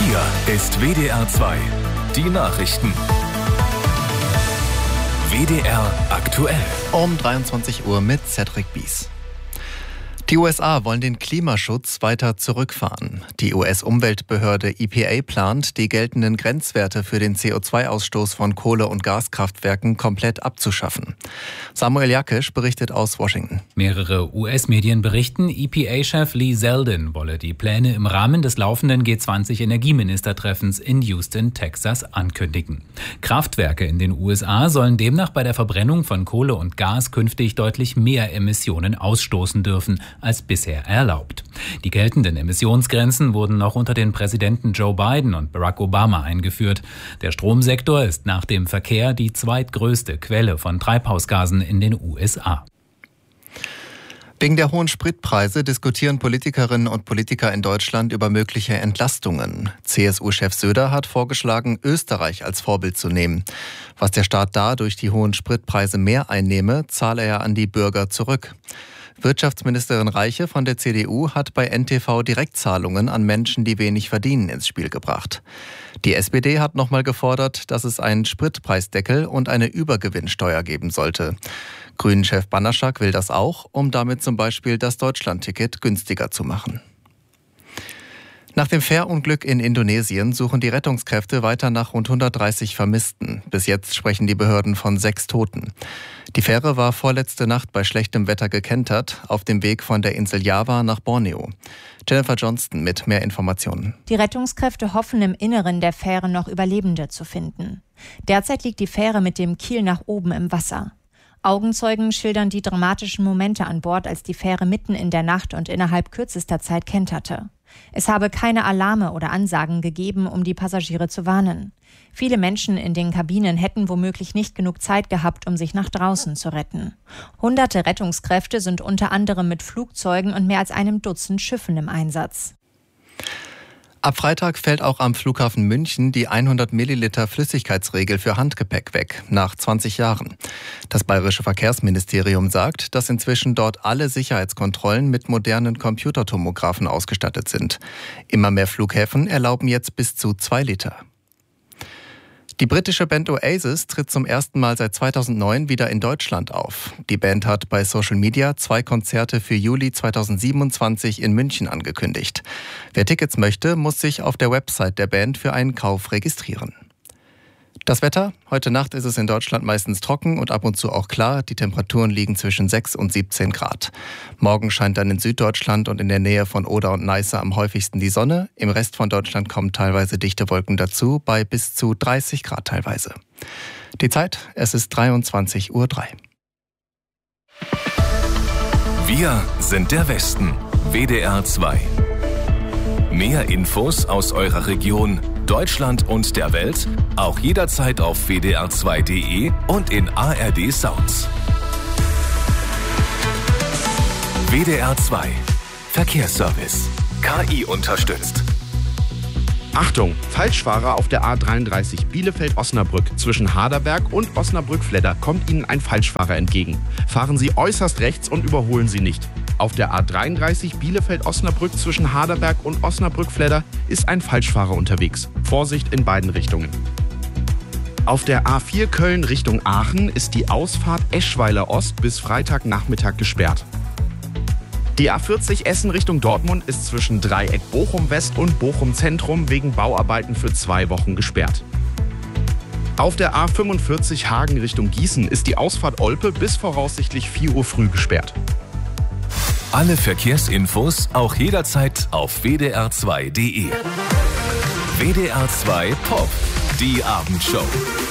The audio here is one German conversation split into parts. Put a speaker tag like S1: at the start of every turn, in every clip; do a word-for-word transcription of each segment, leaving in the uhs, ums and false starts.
S1: Hier ist W D R zwei. Die Nachrichten. W D R aktuell.
S2: Um dreiundzwanzig Uhr mit Cedric Bies. Die U S A wollen den Klimaschutz weiter zurückfahren. Die U S-Umweltbehörde E P A plant, die geltenden Grenzwerte für den C O zwei Ausstoß von Kohle- und Gaskraftwerken komplett abzuschaffen. Samuel Jakisch berichtet aus Washington.
S3: Mehrere U S-Medien berichten, E P A-Chef Lee Zeldin wolle die Pläne im Rahmen des laufenden G zwanzig Energieministertreffens in Houston, Texas, ankündigen. Kraftwerke in den U S A sollen demnach bei der Verbrennung von Kohle und Gas künftig deutlich mehr Emissionen ausstoßen dürfen als bisher erlaubt. Die geltenden Emissionsgrenzen wurden noch unter den Präsidenten Joe Biden und Barack Obama eingeführt. Der Stromsektor ist nach dem Verkehr die zweitgrößte Quelle von Treibhausgasen in den U S A.
S2: Wegen der hohen Spritpreise diskutieren Politikerinnen und Politiker in Deutschland über mögliche Entlastungen. C S U-Chef Söder hat vorgeschlagen, Österreich als Vorbild zu nehmen. Was der Staat da durch die hohen Spritpreise mehr einnehme, zahle er an die Bürger zurück. Wirtschaftsministerin Reiche von der C D U hat bei N T V Direktzahlungen an Menschen, die wenig verdienen, ins Spiel gebracht. Die S P D hat nochmal gefordert, dass es einen Spritpreisdeckel und eine Übergewinnsteuer geben sollte. Grünen-Chef Banaschak will das auch, um damit zum Beispiel das Deutschlandticket günstiger zu machen. Nach dem Fährunglück in Indonesien suchen die Rettungskräfte weiter nach rund hundertdreißig Vermissten. Bis jetzt sprechen die Behörden von sechs Toten. Die Fähre war vorletzte Nacht bei schlechtem Wetter gekentert, auf dem Weg von der Insel Java nach Borneo. Jennifer Johnston mit mehr Informationen.
S4: Die Rettungskräfte hoffen, im Inneren der Fähre noch Überlebende zu finden. Derzeit liegt die Fähre mit dem Kiel nach oben im Wasser. Augenzeugen schildern die dramatischen Momente an Bord, als die Fähre mitten in der Nacht und innerhalb kürzester Zeit kenterte. Es habe keine Alarme oder Ansagen gegeben, um die Passagiere zu warnen. Viele Menschen in den Kabinen hätten womöglich nicht genug Zeit gehabt, um sich nach draußen zu retten. Hunderte Rettungskräfte sind unter anderem mit Flugzeugen und mehr als einem Dutzend Schiffen im Einsatz.
S2: Ab Freitag fällt auch am Flughafen München die hundert Milliliter Flüssigkeitsregel für Handgepäck weg, nach zwanzig Jahren. Das Bayerische Verkehrsministerium sagt, dass inzwischen dort alle Sicherheitskontrollen mit modernen Computertomographen ausgestattet sind. Immer mehr Flughäfen erlauben jetzt bis zu zwei Liter. Die britische Band Oasis tritt zum ersten Mal seit zweitausendneun wieder in Deutschland auf. Die Band hat bei Social Media zwei Konzerte für Juli zweitausendsiebenundzwanzig in München angekündigt. Wer Tickets möchte, muss sich auf der Website der Band für einen Kauf registrieren. Das Wetter? Heute Nacht ist es in Deutschland meistens trocken und ab und zu auch klar. Die Temperaturen liegen zwischen sechs und siebzehn Grad. Morgen scheint dann in Süddeutschland und in der Nähe von Oder und Neiße am häufigsten die Sonne. Im Rest von Deutschland kommen teilweise dichte Wolken dazu, bei bis zu dreißig Grad teilweise. Die Zeit? Es ist dreiundzwanzig Uhr drei.
S1: Wir sind der Westen. W D R zwei. Mehr Infos aus eurer Region, Deutschland und der Welt, auch jederzeit auf w d r zwei punkt d e und in A R D Sounds. W D R zwei. Verkehrsservice. K I unterstützt.
S5: Achtung, Falschfahrer auf der A dreiunddreißig Bielefeld-Osnabrück. Zwischen Harderberg und Osnabrück-Fledder kommt Ihnen ein Falschfahrer entgegen. Fahren Sie äußerst rechts und überholen Sie nicht. Auf der A dreiunddreißig Bielefeld-Osnabrück zwischen Harderberg und Osnabrück-Fledder ist ein Falschfahrer unterwegs. Vorsicht in beiden Richtungen. Auf der A vier Köln Richtung Aachen ist die Ausfahrt Eschweiler Ost bis Freitagnachmittag gesperrt. Die A vierzig Essen Richtung Dortmund ist zwischen Dreieck Bochum West und Bochum Zentrum wegen Bauarbeiten für zwei Wochen gesperrt. Auf der A fünfundvierzig Hagen Richtung Gießen ist die Ausfahrt Olpe bis voraussichtlich vier Uhr früh gesperrt.
S1: Alle Verkehrsinfos auch jederzeit auf w d r zwei punkt d e. W D R zwei Pop, die Abendshow.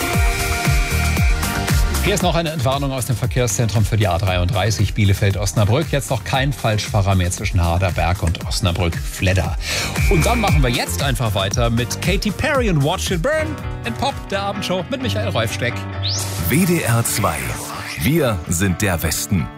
S6: Hier ist noch eine Entwarnung aus dem Verkehrszentrum für die A dreiunddreißig Bielefeld-Osnabrück. Jetzt noch kein Falschfahrer mehr zwischen Harderberg und Osnabrück-Fledder. Und dann machen wir jetzt einfach weiter mit Katy Perry und Watch It Burn in Pop, der Abendshow mit Michael Reufsteck.
S1: W D R zwei. Wir sind der Westen.